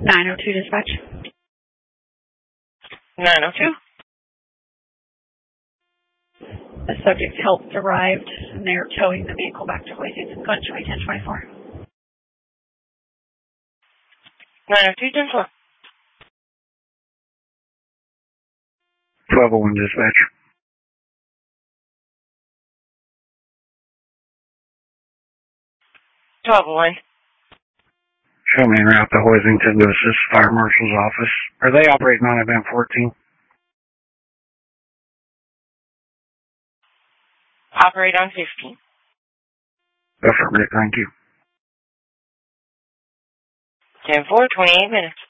902 dispatch. 902. The subject's help arrived, and they are towing the vehicle back to Boise. It's going to be 1024. 902, 10-4. 1201 dispatch. 1201. Show me en route to Hoisington to assist Fire Marshal's office. Are they operating on event 14? Operate on 15. Affirmative, thank you. 10-4, 28 minutes.